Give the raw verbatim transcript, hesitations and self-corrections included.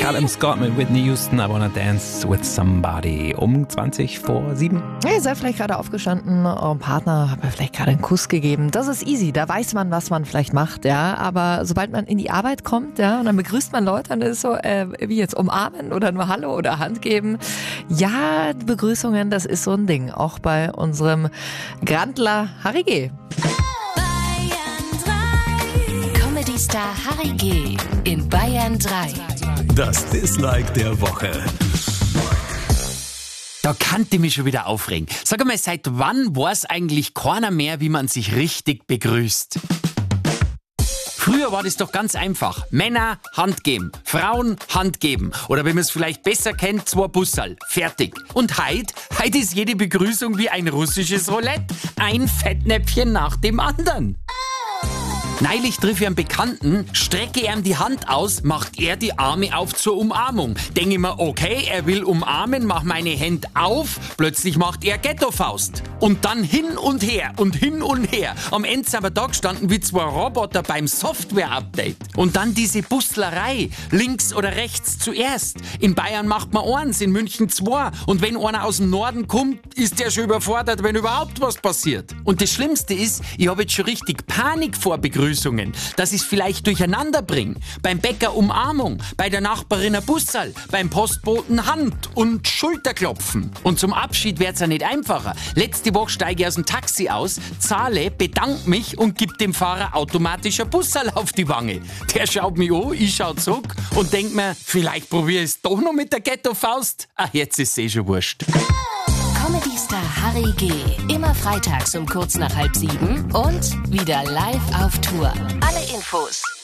Callum Scott mit Whitney Houston, I Wanna Dance with Somebody. Um zwanzig vor sieben. Ihr seid vielleicht gerade aufgestanden, eurem Partner habt ihr vielleicht gerade einen Kuss gegeben. Das ist easy, da weiß man, was man vielleicht macht, ja. Aber sobald man in die Arbeit kommt, ja, und dann begrüßt man Leute, dann ist es so, äh, wie jetzt umarmen oder nur Hallo oder Hand geben. Ja, Begrüßungen, das ist so ein Ding. Auch bei unserem Grandler Harry G. Comedy-Star Harry G. in Bayern drei. Das Dislike der Woche. Da kann ich mich schon wieder aufregen. Sag einmal, seit wann weiß eigentlich keiner mehr, wie man sich richtig begrüßt? Früher war das doch ganz einfach. Männer Hand geben, Frauen Hand geben. Oder wenn man es vielleicht besser kennt, zwei Busserl. Fertig. Und heut, heut ist jede Begrüßung wie ein russisches Roulette. Ein Fettnäpfchen nach dem anderen. Neulich triff ich einen Bekannten, strecke ihm die Hand aus, macht er die Arme auf zur Umarmung. Denke mir, okay, er will umarmen, mach meine Hände auf, plötzlich macht er Ghetto-Faust. Und dann hin und her und hin und her. Am Ende sind wir da gestanden wie zwei Roboter beim Software-Update. Und dann diese Bustlerei, links oder rechts zuerst. In Bayern macht man eins, in München zwei. Und wenn einer aus dem Norden kommt, ist der schon überfordert, wenn überhaupt was passiert. Und das Schlimmste ist, ich habe jetzt schon richtig Panik vor Begrüßungen. Dass ich es vielleicht durcheinander bringe. Beim Bäcker Umarmung, bei der Nachbarin ein Busserl, beim Postboten Hand und Schulterklopfen. Und zum Abschied wird's ja nicht einfacher. Letzte Woche steige ich aus dem Taxi aus, zahle, bedanke mich und gebe dem Fahrer automatisch ein Busserl auf die Wange. Der schaut mich an, ich schau zurück und denk mir, vielleicht probiere ich es doch noch mit der Ghetto-Faust. Ach, jetzt ist eh schon wurscht. Comedy-Star Harry G. immer freitags um kurz nach halb sieben und wieder live auf Tour. Alle Infos